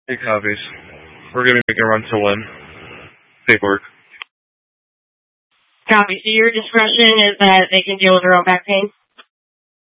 Hey, copies. We're going to be making a run to Lynn. Paperwork. Copy. So your discretion is that they can deal with their own back pain?